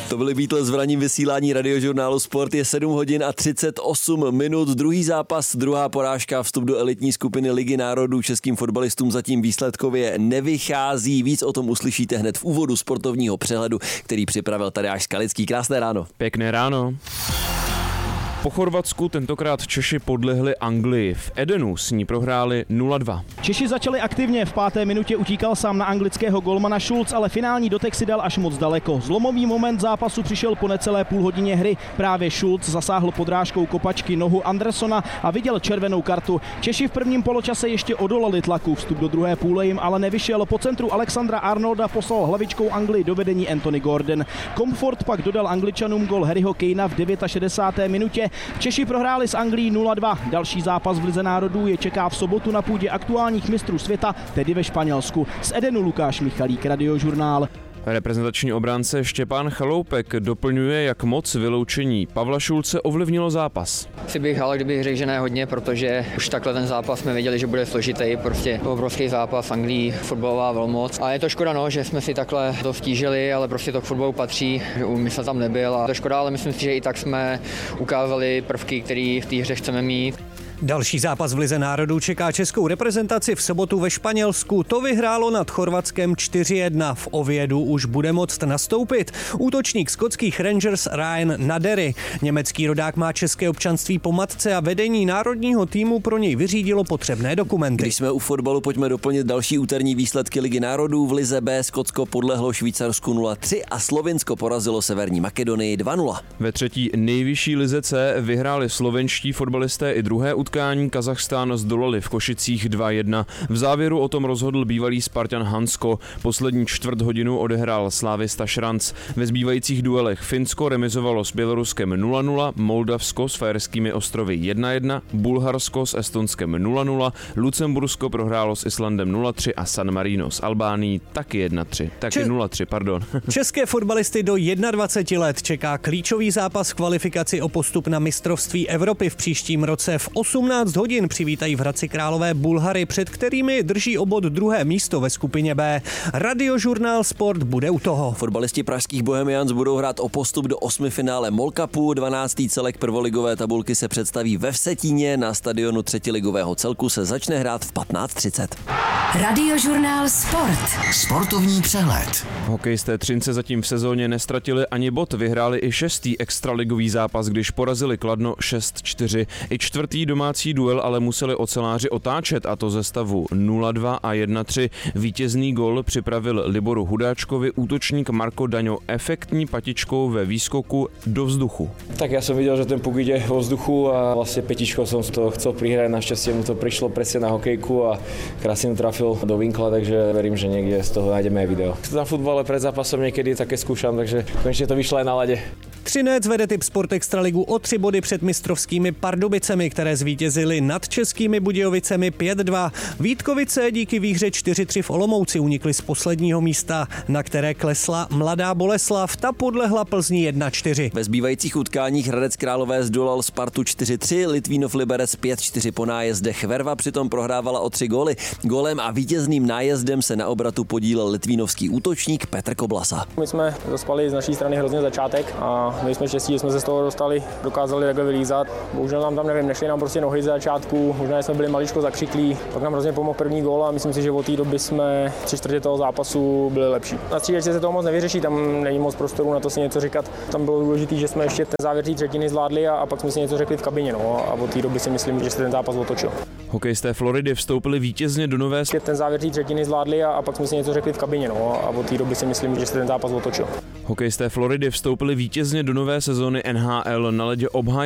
To byly Beatles v ranním vysílání Radiožurnálu Sport. Je 7 hodin a 38 minut. Druhý zápas, druhá porážka, vstup do elitní skupiny Ligy národů českým fotbalistům zatím výsledkově nevychází. Víc o tom uslyšíte hned v úvodu sportovního přehledu, který připravil Tadeáš Skalický. Krásné ráno. Pěkné ráno. Po Chorvatsku tentokrát Češi podlehli Anglii. V Edenu s ní prohráli 0-2. Češi začali aktivně, v 5. minutě utíkal sám na anglického golmana Schulz, ale finální dotek si dal až moc daleko. Zlomový moment zápasu přišel po necelé půl hodině hry. Právě Schulz zasáhl podrážkou kopačky nohu Andersona a viděl červenou kartu. Češi v prvním poločase ještě odolali tlaku. Vstup do druhé půle jim ale nevyšel. Po centru Alexandra Arnolda poslal hlavičkou Anglii do vedení Anthony Gordon. Comfort pak dodal Angličanům gol Harryho Kanea v 69. minutě. Češi prohráli s Anglií 0-2. Další zápas v Lize národů je čeká v sobotu na půdě aktuálních mistrů světa, tedy ve Španělsku. Z Edenu Lukáš Michalík, Radiožurnál. Reprezentační obránce Štěpán Chaloupek doplňuje, jak moc vyloučení Pavla Šulce ovlivnilo zápas. Si bych ale kdybych řekl, že ne hodně, protože už takhle ten zápas jsme věděli, že bude složitý, prostě obrovský zápas Anglii, fotbalová velmoc. A je to škoda, že jsme si takhle to stížili, ale prostě to k fotbalu patří, my jsem tam nebyl a to je škoda, ale myslím si, že i tak jsme ukázali prvky, které v té hře chceme mít. Další zápas v Lize národů čeká českou reprezentaci v sobotu ve Španělsku. To vyhrálo nad Chorvatskem 4-1. V Oviedu už bude moct nastoupit útočník skotských Rangers Ryan Nadery. Německý rodák má české občanství po matce a vedení národního týmu pro něj vyřídilo potřebné dokumenty. Když jsme u fotbalu, pojďme doplnit další úterní výsledky Ligy národů. V Lize B Skotsko podlehlo Švýcarsku 0-3 a Slovinsko porazilo Severní Makedonii 2-0. Ve třetí nejvyšší lize C vyhráli slovenští fotbalisté i druhé utkání. Kazachstán zdolali v Košicích 2-1. V závěru o tom rozhodl bývalý Spartan Hansko. Poslední čtvrt hodinu odehrál Slavista Šranc. Ve zbývajících duelech Finsko remizovalo s Běloruskem 0-0, Moldavsko s Faerskými ostrovy 1-1, Bulharsko s Estonskem 0-0, Lucembursko prohrálo s Islandem 0-3 a San Marino s Albánií taky 0-3, pardon. České fotbalisty do 21 let čeká klíčový zápas v kvalifikaci o postup na mistrovství Evropy v příštím roce. V 18 hodin přivítají v Hradci Králové Bulhary, před kterými drží obod druhé místo ve skupině B. Radiožurnál Sport bude u toho. Fotbalisti pražských Bohemians budou hrát o postup do 8. finále MOL Cupu. 12. celek prvoligové tabulky se představí ve Vsetíně. Na stadionu třetiligového celku se začne hrát v 15:30. Radiožurnál Sport. Sportovní přehled. Hokejisté Třince zatím v sezóně nestratili ani bod. Vyhráli i 6. extraligový zápas, když porazili Kladno 6-4. I čtvrtý domácí duel ale museli oceláři otáčet, a to ze stavu 0-2 a 1-3. Vítězný gól připravil Liboru Hudáčkovi útočník Marko Daňo efektní patičkou ve výskoku do vzduchu. Tak ja som videl, že ten puk ide vo vzduchu a vlastne petičkou som to chcel prihrať. Našťastie mu to prišlo presne na hokejku a krásne trafil do vinkla, takže verím, že niekde z toho nájdeme aj video. Na futbale pred zápasom niekedy také skúšam, takže konečne to vyšlo aj na lade. Třinec vede Tip Sport Extraligu o 3 body před mistrovskými Pardubicemi, které zvítězily nad českými Budějovicemi 5-2. Vítkovice díky výhře 4-3 v Olomouci unikly z posledního místa, na které klesla Mladá Boleslav. Ta podlehla Plzni 1-4. Ve zbývajících utkáních Hradec Králové zdolal Spartu 4-3, Litvínov Liberec 5-4 po nájezdech. Verva přitom prohrávala o 3 góly. Gólem a vítězným nájezdem se na obratu podílel litvínovský útočník Petr Koblasa. My jsme zaspali z naší strany hrozně začátek a my jsme štěstí, že jsme se z toho dostali, dokázali takhle vylízat. Bohužel nám tam nešly nám prostě nohy ze začátku, možná jsme byli maličko zakřiklí, pak nám hrozně pomohl první gól a myslím si, že od té doby jsme 3/4 toho zápasu byli lepší. Na střídačce se toho moc nevyřeší, tam není moc prostoru na to si něco říkat. Tam bylo důležité, že jsme ještě ten závěr té třetiny zvládli a pak jsme si něco řekli v kabině, a od té doby si myslím, že se ten zápas otočil. Hokejisté Floridy vstoupili vítězně do nové ten závěr té třetiny zvládli a pak jsme si něco řekli v kabině, a od té doby si myslím, že se ten zápas otočil. Hokejisté Floridy vstoupili vítězně do nové sezóny NHL. Na ledě obhájili